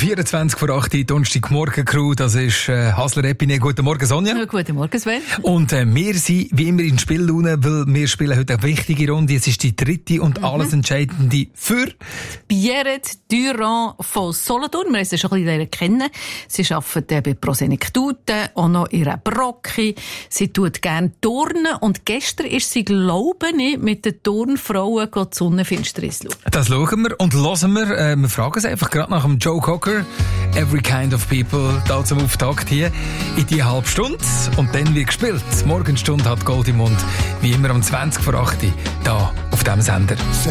24 vor 8 Uhr, Donnerstagmorgen-Crew, das ist Hasler Epine. Guten Morgen, Sonja. Ja, guten Morgen, Sven. Und wir sind wie immer in Spiellaune, weil wir spielen heute eine wichtige Runde. Es ist die dritte und alles Entscheidende für Pierrette Durand von Solothurn. Wir haben sie schon ein bisschen kennen. Sie arbeitet bei Prosenektute, auch noch in einer Brocke. Sie tut gerne turnen und gestern ist sie, glaube ich, mit den Turnfrauen die Sonnenfinsternis schauen. Das schauen wir und hören wir. Wir fragen es einfach gerade nach dem Joe Cocker. Every Kind of People, da zum Auftakt hier in die halbe Stunde. Und dann wird gespielt. Morgenstunde hat Gold im Mund. Wie immer um 20 vor 8 Uhr, da auf diesem Sender.